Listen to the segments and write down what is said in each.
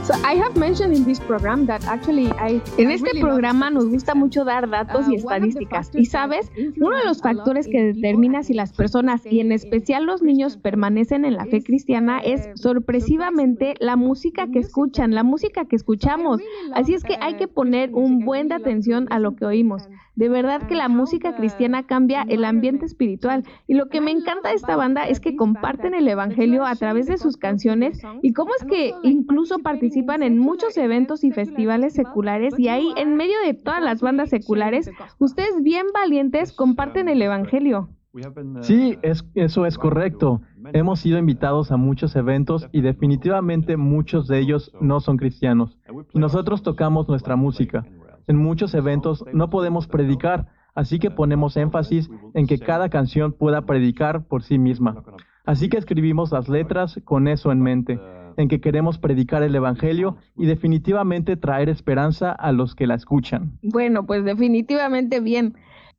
En este programa nos gusta mucho dar datos y estadísticas. Y sabes, uno de los factores que determina si las personas, y en especial los niños, permanecen en la fe cristiana es sorpresivamente la música que escuchan, la música que escuchamos. Así es que hay que poner un buen de atención a lo que oímos. De verdad que la música cristiana cambia el ambiente espiritual. Y lo que me encanta de esta banda es que comparten el evangelio a través de sus canciones y cómo es que incluso participan en muchos eventos y festivales seculares, y ahí en medio de todas las bandas seculares, ustedes bien valientes comparten el evangelio. Sí, eso es correcto. Hemos sido invitados a muchos eventos y definitivamente muchos de ellos no son cristianos. Y nosotros tocamos nuestra música. En muchos eventos no podemos predicar, así que ponemos énfasis en que cada canción pueda predicar por sí misma. Así que escribimos las letras con eso en mente, en que queremos predicar el evangelio y definitivamente traer esperanza a los que la escuchan. Bueno, pues definitivamente bien.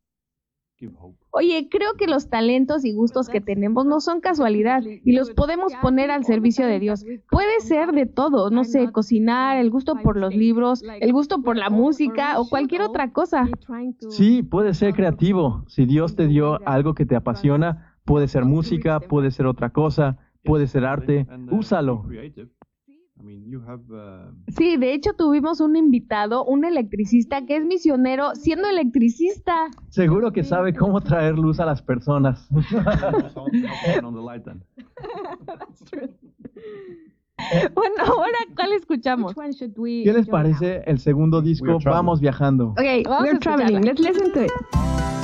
Oye, creo que los talentos y gustos que tenemos no son casualidad y los podemos poner al servicio de Dios. Puede ser de todo, no sé, cocinar, el gusto por los libros, el gusto por la música o cualquier otra cosa. Sí, puede ser creativo. Si Dios te dio algo que te apasiona, puede ser música, puede ser otra cosa, puede ser arte. Úsalo. Sí, de hecho tuvimos un invitado, un electricista que es misionero siendo electricista. Seguro que sabe cómo traer luz a las personas. Bueno, ahora, ¿cuál escuchamos? ¿Qué les parece el segundo disco, Vamos Viajando? Okay, we're traveling. Let's listen to it.